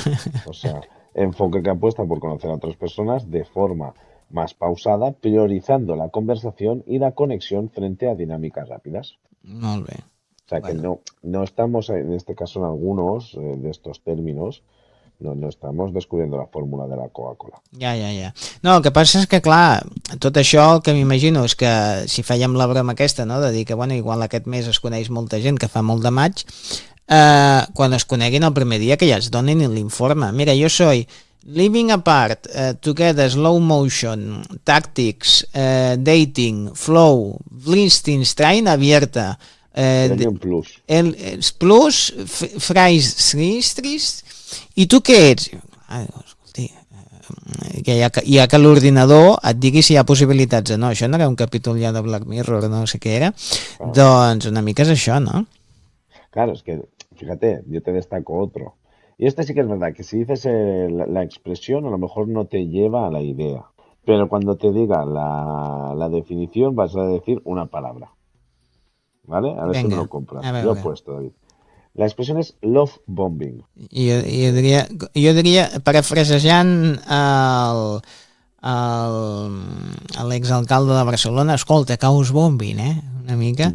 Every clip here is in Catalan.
O sea, enfoque que apuesta por conocer a otras personas de forma más pausada, priorizando la conversación y la conexión frente a dinámicas rápidas. Molt bé. O sea que Bueno, no estamos, en este caso, en algunos de estos términos, no estamos descubriendo la fórmula de la Coca-Cola. ja. No, el que passa és que, clar, tot això el que m'imagino és que si fèiem la broma aquesta, no?, de dir que, bueno, igual aquest mes es coneix molta gent que fa molt de maig, quan es coneguin el primer dia que ja es donin l'informe. Mira, jo soy living apart, together, slow motion, tactics, dating, flow, Liechtenstein abierta, Premium Plus. els plus, frais sinistris, i tu què ets? Escolti, que hi ha que l'ordinador et digui si hi ha possibilitats o no. Això no era un capítol ja de Black Mirror, no sé què era. Claro, Doncs una mica és això, no? claro, es que, fíjate, yo te destaco otro. Y este sí que es verdad, que si dices la expresión, a lo mejor no te lleva a la idea. Pero cuando te diga la definición, vas a decir una palabra. ¿Vale? A ver si me Vinga, lo compras. a Yo he veure. puesto, David. La expresión es love bombing. Jo diria parafrasejant l'exalcalde de Barcelona, escolta, que us bombin, una mica.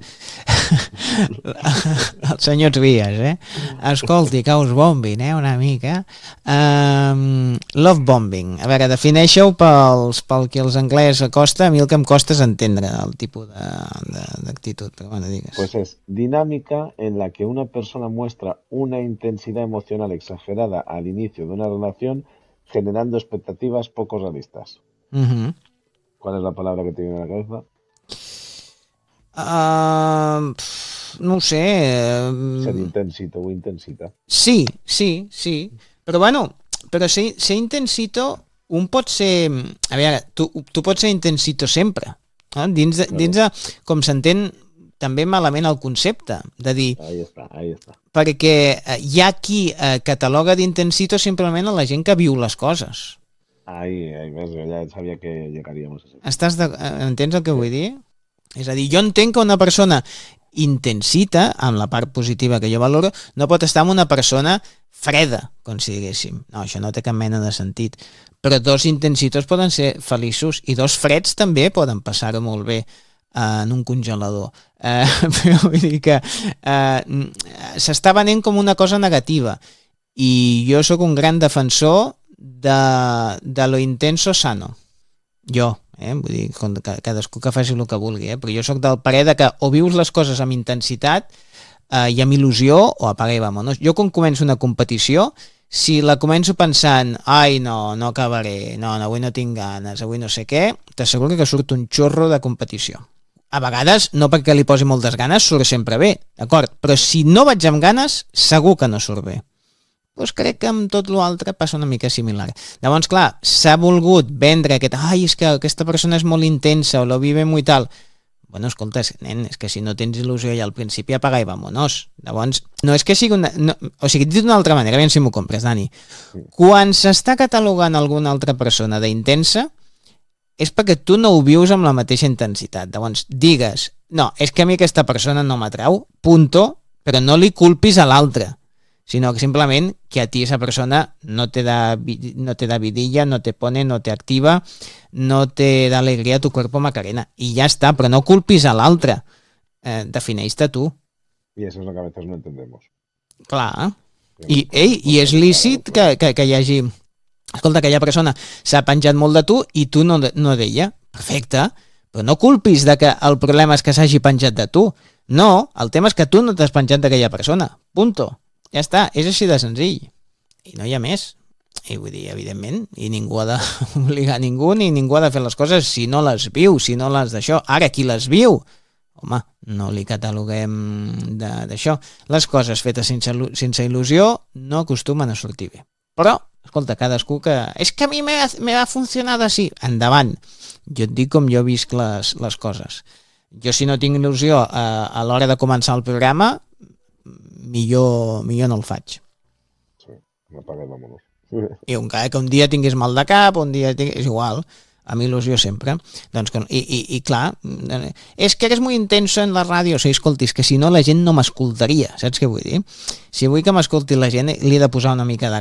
El senyor Trias, escolti, que us bombin, una mica. Love bombing, a veure, defineixeu pel que els anglès costa. A mi el que em costa és entendre el tipus d'actitud, però bueno, digues. Pues es dinámica en la que una persona muestra una intensidad emocional exagerada al inicio de una relación, generando expectativas poco realistas. Mhm. ¿Cuál es la palabra que te viene a la cabeza? No ho sé. Ser intensito o intensita. Sí. Però ser intensito, un pot ser... A veure, tu pots ser intensito sempre. No? Dins Claro, de com s'entén també malament el concepte, de dir, ahí está, ahí está. perquè hi ha qui cataloga d'intensito simplement a la gent que viu les coses. Ahí ves, yo ya sabía que llegaríamos a ese punto. Entens el que Sí, vull dir? És a dir, jo entenc que una persona intensita, amb la part positiva que jo valoro, no pot estar amb una persona freda, com si diguéssim. No, això no té cap mena de sentit. Però dos intensitos poden ser feliços i dos freds també poden passar-ho molt bé en un congelador. Però vull dir que s'està venent com una cosa negativa i jo sóc un gran defensor de lo intenso sano. Jo, vull dir, cadascú que faci el que vulgui, però jo sóc del parer de que o vius les coses amb intensitat i amb il·lusió o apaga i vámonos. Jo quan començo una competició, si la començo pensant ai no acabaré, no, avui no tinc ganes, avui no sé què, t'asseguro que surt un xorro de competició. A vegades, no perquè li posi moltes ganes, surt sempre bé, d'acord? Però si no vaig amb ganes, segur que no surt bé. Doncs crec que amb tot l'altre passa una mica similar. Llavors, clar, s'ha volgut vendre és que aquesta persona és molt intensa o lo vive muy tal. Bueno, escolta, nen, és que si no tens il·lusió ja al principi apaga i vámonos. Llavors, no és que sigui una... No, o sigui, dit d'una altra manera, aviam si m'ho compres, Dani. sí, Quan s'està catalogant alguna altra persona d'intensa, és perquè tu no ho vius amb la mateixa intensitat. Llavors, digues, no, és que a mi aquesta persona no m'atrau, punto, però no li culpis a l'altre, sinó que simplement que a ti esa persona no te da vidilla, no te pone, no te activa, no te da alegría a tu cuerpo Macarena. I ja està, però no culpis a l'altre. Defineix-te tu. y eso es lo que a veces no entendemos. Clar. Que I és podemos estar lícit que hi hagi... Escolta, aquella persona s'ha penjat molt de tu i tu no d'ella. Perfecte. Però no culpis de que el problema és que s'hagi penjat de tu. No, el tema és que tu no t'has penjat d'aquella persona. Punto. Ja està, és així de senzill. I no hi ha més. I vull dir, evidentment, i ningú ha d'obligar a ningú ni ningú ha de fer les coses si no les viu, si no les d'això. Ara, qui les viu, home, no li cataloguem d'això. Les coses fetes sense il·lusió no acostumen a sortir bé. Però, escolta, cadascú que... És que a mi me va funcionar així. Endavant. Jo et dic com jo visc les coses. Jo si no tinc il·lusió a l'hora de començar el programa, millor no el faig. Sí, no apaga y vámonos. I que un dia tinguis mal de cap, un dia és igual, amb il·lusió sempre. Doncs i clar, és que eres muy intenso en la ràdio. O sigui, escolti, és que si no la gent no m'escoltaria, saps què vull dir? Si vull que m'escolti la gent li he de posar una mica de